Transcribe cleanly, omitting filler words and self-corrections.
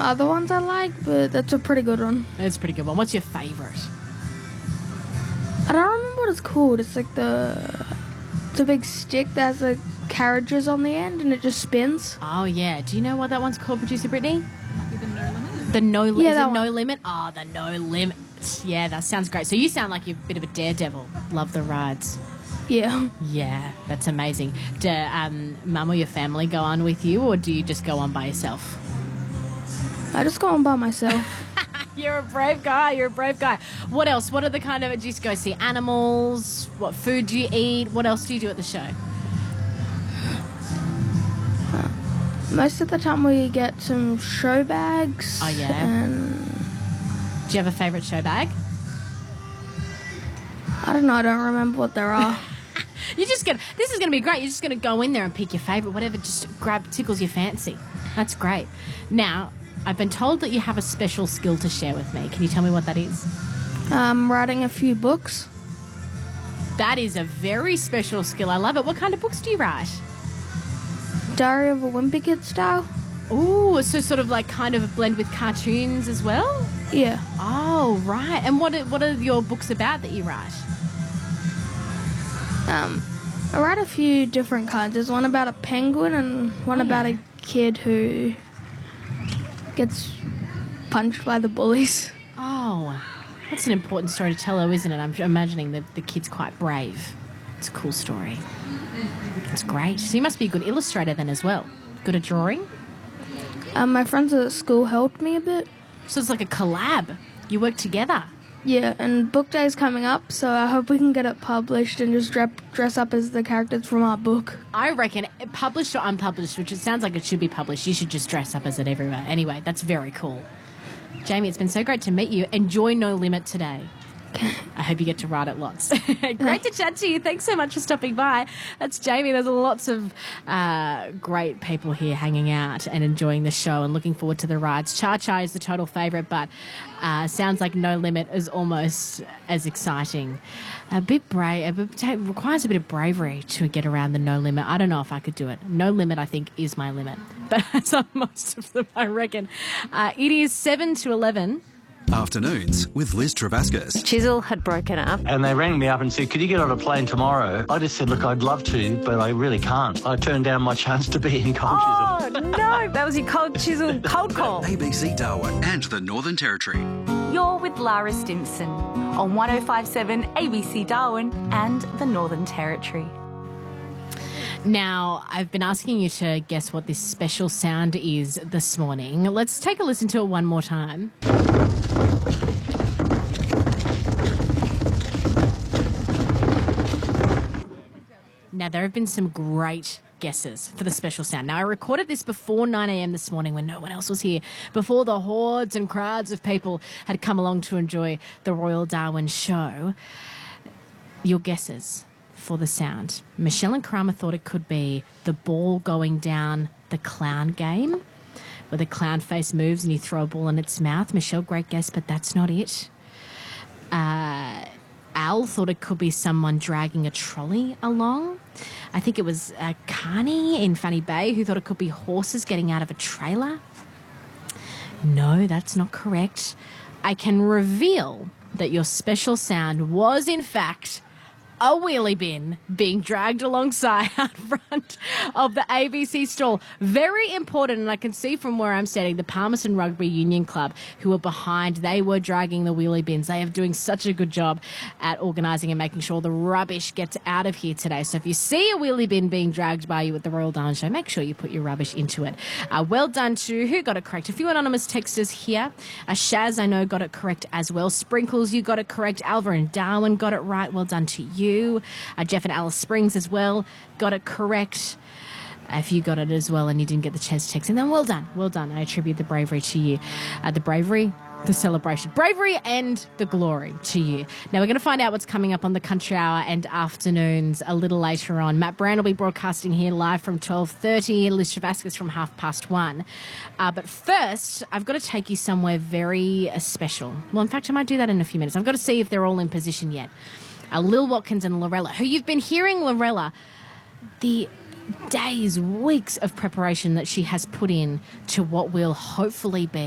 other ones I like, but that's a pretty good one. It's a pretty good one. What's your favourite? I don't remember what it's called. It's like it's a big stick that has like carriages on the end and it just spins. Oh, yeah. Do you know what that one's called, Producer Brittany? The No Limit. Yeah, is that it one. No Limit? Oh, the No Limit. Yeah, that sounds great. So you sound like you're a bit of a daredevil. Love the rides. Yeah. Yeah, that's amazing. Do Mum or your family go on with you, or do you just go on by yourself? I just go on by myself. You're a brave guy. You're a brave guy. What else? What are the kind of... Do you just go see animals? What food do you eat? What else do you do at the show? Most of the time we get some show bags. Oh, yeah? And Do you have a favourite show bag? I don't know. I don't remember what there are. This is going to be great. You're just going to go in there and pick your favourite, whatever just tickles your fancy. That's great. Now, I've been told that you have a special skill to share with me. Can you tell me what that is? Writing a few books. That is a very special skill. I love it. What kind of books do you write? Diary of a Wimpy Kid style. Oh, so sort of like kind of a blend with cartoons as well? Yeah. Oh, right. And what are your books about that you write? I write a few different kinds. There's one about a penguin and one about a kid who gets punched by the bullies. Oh, that's an important story to tell, though, isn't it? I'm imagining the kid's quite brave. It's a cool story. It's great. So you must be a good illustrator then as well. Good at drawing? My friends at school helped me a bit. So it's like a collab. You work together. Yeah, and book day's coming up, so I hope we can get it published and just dress up as the characters from our book. I reckon, published or unpublished, which it sounds like it should be published, you should just dress up as it everywhere. Anyway, that's very cool. Jamie, it's been so great to meet you. Enjoy No Limit today. I hope you get to ride it lots. Great to chat to you. Thanks so much for stopping by. That's Jamie. There's lots of great people here hanging out and enjoying the show and looking forward to the rides. Cha Cha is the total favourite, but sounds like No Limit is almost as exciting. A bit brave. It requires a bit of bravery to get around the No Limit. I don't know if I could do it. No Limit, I think, is my limit. But as are most of them, I reckon. It is 7 to 11. Afternoons with Liz Travascus. Chisel had broken up. And they rang me up and said, could you get on a plane tomorrow? I just said, look, I'd love to, but I really can't. I turned down my chance to be in Cold Chisel. Oh, no. That was your Cold Chisel cold call. ABC Darwin and the Northern Territory. You're with Lara Stimson on 105.7 ABC Darwin and the Northern Territory. Now, I've been asking you to guess what this special sound is this morning. Let's take a listen to it one more time. Now, there have been some great guesses for the special sound. Now, I recorded this before 9 a.m. this morning when no one else was here, before the hordes and crowds of people had come along to enjoy the Royal Darwin show. Your guesses for the sound. Michelle and Karama thought it could be the ball going down the clown game, where the clown face moves and you throw a ball in its mouth. Michelle, great guess, but that's not it. Al thought it could be someone dragging a trolley along. I think it was Carney in Funny Bay who thought it could be horses getting out of a trailer. No, that's not correct. I can reveal that your special sound was, in fact, a wheelie bin being dragged alongside out front of the ABC stall. Very important, and I can see from where I'm standing, the Palmerston Rugby Union Club, who were behind, they were dragging the wheelie bins. They are doing such a good job at organising and making sure the rubbish gets out of here today. So if you see a wheelie bin being dragged by you at the Royal Darwin Show, make sure you put your rubbish into it. Well done to who got it correct. A few anonymous texters here. Shaz, I know, got it correct as well. Sprinkles, you got it correct. Alva and Darwin got it right. Well done to you. Jeff and Alice Springs as well got it correct. If you got it as well and you didn't get the chance to text in, then well done. Well done. I attribute the bravery to you. The bravery, the celebration. Bravery and the glory to you. Now we're going to find out what's coming up on the Country Hour and Afternoons a little later on. Matt Brand will be broadcasting here live from 12:30. Liz Travascus from 1:30. But first, I've got to take you somewhere very special. Well, in fact, I might do that in a few minutes. I've got to see if they're all in position yet. Lil Watkins and Lorella, who you've been hearing Lorella, the days, weeks of preparation that she has put in to what will hopefully be